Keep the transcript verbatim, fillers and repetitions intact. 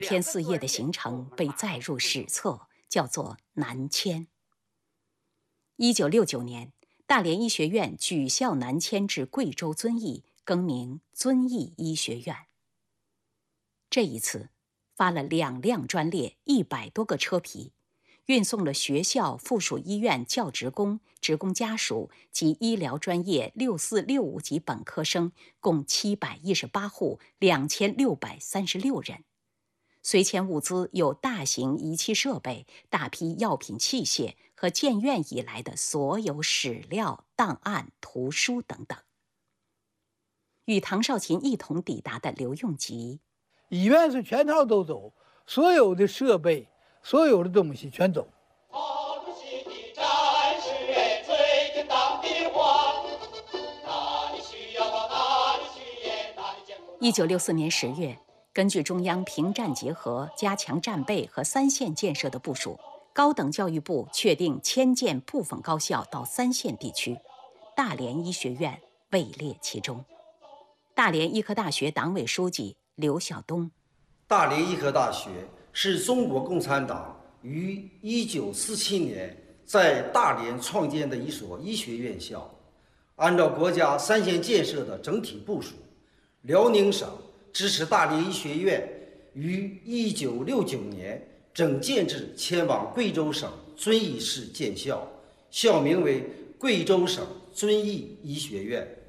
天四夜的行程被载入史册，叫做南迁。一九六九年，大连医学院举校南迁至贵州遵义，更名遵义医学院。这一次，发了两辆专列，一百多个车皮，运送了学校附属医院教职工、职工家属及医疗专业六四六五级本科生共七百一十八户，两千六百三十六人。随迁物资有大型仪器设备、大批药品器械和建院以来的所有史料、档案、图书等等。与唐少勤一同抵达的刘用吉， 医院是全套都走，所有的设备、所有的东西全走。 一九六四年十月，根据中央平战结合、加强战备和三线建设的部署，高等教育部确定迁建部分高校到三线地区，大连医学院位列其中。大连医科大学党委书记刘晓东： 大连医科大学是中国共产党于一九四七年在大连创建的一所医学院校，按照国家三线建设的整体部署，辽宁省支持大连医学院于一九六九年整建制迁往贵州省遵义市建校，校名为贵州省遵义医学院。